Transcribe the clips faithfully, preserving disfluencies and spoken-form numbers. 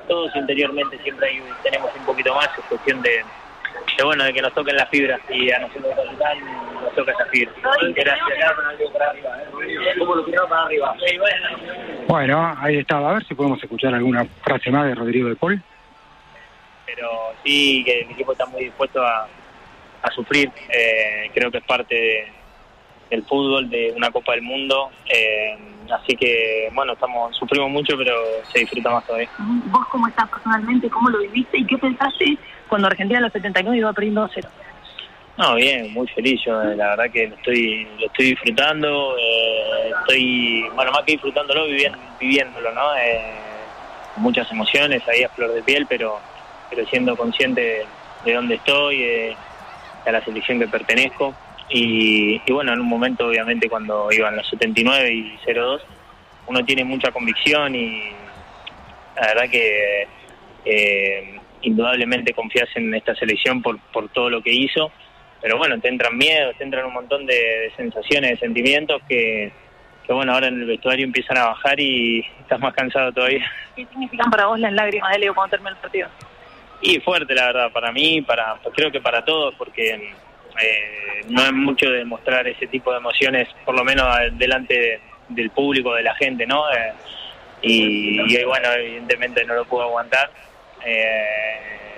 todos interiormente siempre hay, tenemos un poquito más, es cuestión de, de bueno, de que nos toquen las fibras, y a nosotros capitán nos toca esa fibra. Gracias, para arriba, ¿eh? ¿Cómo lo tiró para arriba? Bueno, ahí estaba, a ver si podemos escuchar alguna frase más de Rodrigo de Paul. Pero sí, que el equipo está muy dispuesto a, a sufrir, eh, creo que es parte de, del fútbol, de una Copa del Mundo, eh, así que bueno, estamos sufrimos mucho, pero se disfruta más todavía. ¿Vos cómo estás personalmente? ¿Cómo lo viviste? ¿Y qué pensaste cuando Argentina en los setenta y nueve iba perdiendo dos cero? No, bien, muy feliz yo, eh, la verdad que lo estoy lo estoy disfrutando, eh, estoy, bueno, más que disfrutándolo, viviendo, viviéndolo, ¿no? Eh, muchas emociones ahí a flor de piel, pero pero siendo consciente de, de dónde estoy, de, de la selección que pertenezco, y, y bueno, en un momento obviamente cuando iban los setenta y nueve y cero dos, uno tiene mucha convicción y la verdad que eh, indudablemente confías en esta selección por, por todo lo que hizo, pero bueno, te entran miedos, te entran un montón de, de sensaciones, de sentimientos que, que bueno, ahora en el vestuario empiezan a bajar y estás más cansado todavía. ¿Qué significan para vos las lágrimas de Leo cuando termina el partido? Y fuerte, la verdad, para mí, para creo que para todos, porque eh, no es mucho de mostrar ese tipo de emociones, por lo menos delante de, del público, de la gente, ¿no? Eh, y, y bueno, evidentemente no lo puedo aguantar. Eh,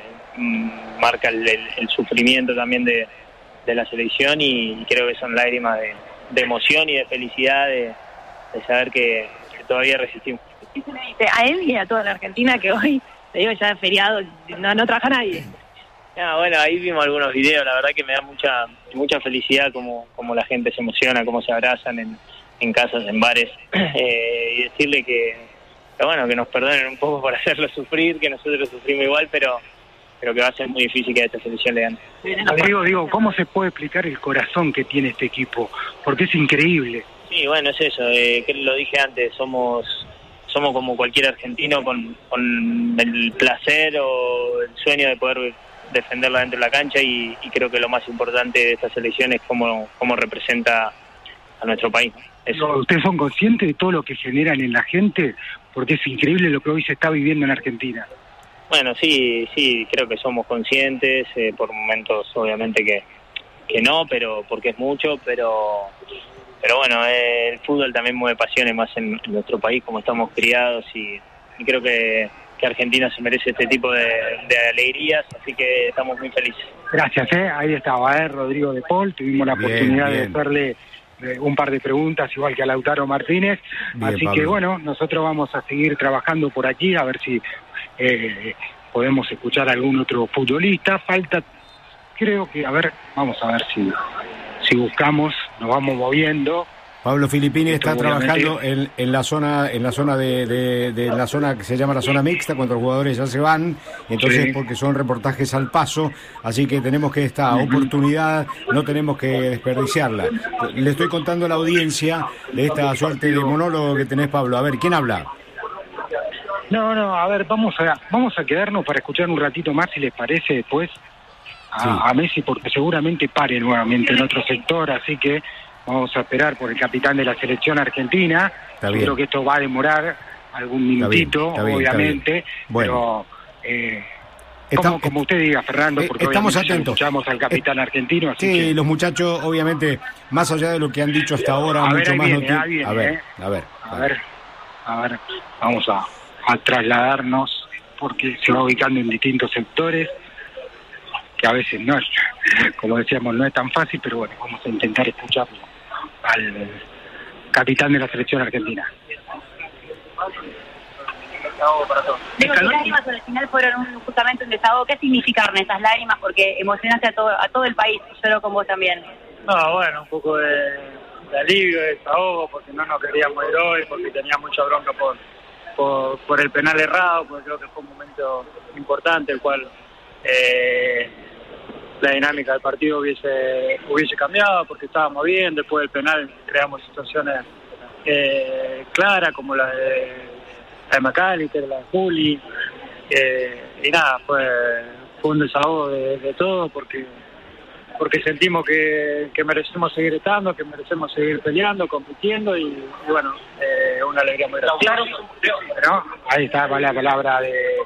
marca el, el, el sufrimiento también de, de la selección, y creo que son lágrimas de, de emoción y de felicidad de, de saber que, que todavía resistimos. ¿Qué se le dice a él y a toda la Argentina que hoy, te digo, ya es feriado, no, no trabaja nadie? Ah, bueno, ahí vimos algunos videos, la verdad que me da mucha mucha felicidad como, como la gente se emociona, cómo se abrazan en, en casas, en bares, eh, y decirle que, que bueno, que nos perdonen un poco por hacerlo sufrir, que nosotros sufrimos igual, pero pero que va a ser muy difícil que a esta selección le gane. Rodrigo, digo, ¿cómo se puede explicar el corazón que tiene este equipo? Porque es increíble. Sí, bueno, es eso, eh, que lo dije antes, somos somos como cualquier argentino con, con el placer o el sueño de poder defenderla dentro de la cancha, y, y creo que lo más importante de esta selección es cómo, cómo representa a nuestro país. Eso. ¿Ustedes son conscientes de todo lo que generan en la gente? Porque es increíble lo que hoy se está viviendo en Argentina. Bueno, sí, sí, creo que somos conscientes, eh, por momentos obviamente que, que no, pero porque es mucho, pero pero bueno, eh, el fútbol también mueve pasiones más en, en nuestro país, como estamos criados, y, y creo que, que Argentina se merece este tipo de, de alegrías, así que estamos muy felices. Gracias, eh. Ahí estaba, eh, Rodrigo de Paul, tuvimos la bien, oportunidad bien. de hacerle eh, un par de preguntas, igual que a Lautaro Martínez, Bien, así Pablo. que bueno, nosotros vamos a seguir trabajando por aquí, a ver si eh, podemos escuchar a algún otro futbolista. Falta, creo que, a ver, vamos a ver si, si buscamos, nos vamos moviendo. Pablo Filippini Esto está obviamente- trabajando en, en la zona en la zona de, de, de la zona que se llama la zona mixta, cuando los jugadores ya se van, entonces Sí. porque son reportajes al paso, así que tenemos que esta oportunidad no tenemos que desperdiciarla. Le estoy contando a la audiencia de esta suerte de monólogo que tenés, Pablo. A ver, ¿quién habla? No, no, a ver, vamos a vamos a quedarnos para escuchar un ratito más, si les parece, después a, Sí. a Messi, porque seguramente pare nuevamente en otro sector, así que vamos a esperar por el capitán de la selección argentina. Está Yo bien. creo que esto va a demorar algún Está bien, minutito, está bien, está obviamente, bien. Bueno. pero eh, Está- como, como usted diga, Fernando, eh, porque estamos obviamente ya atentos. escuchamos al capitán Eh, argentino, así Sí, que... los muchachos, obviamente, más allá de lo que han dicho hasta ahora, A ver, mucho ahí más viene, no ahí viene, A ver, eh. a ver. A ver, a ver, vamos a, a trasladarnos, porque se va ubicando en distintos sectores, que a veces no es, como decíamos, no es tan fácil, pero bueno, vamos a intentar escucharlo al capitán de la selección argentina. Digo, las lágrimas al final fueron un- justamente un desahogo. ¿Qué significaron esas lágrimas? Porque emocionaste a todo, a todo el país, solo con vos también. No, bueno, un poco de, de alivio, de desahogo, porque no nos queríamos ir hoy, porque tenía mucha bronca por, por, por el penal errado, porque creo que fue un momento importante, el cual eh, la dinámica del partido hubiese hubiese cambiado, porque estábamos bien, después del penal creamos situaciones eh, claras, como la de, la de McAllister, la de Juli, eh, y nada, fue, fue un desahogo de, de todo, porque porque sentimos que, que merecemos seguir estando, que merecemos seguir peleando, compitiendo, y, y bueno, eh, una alegría muy grande. Bueno, ahí está la palabra de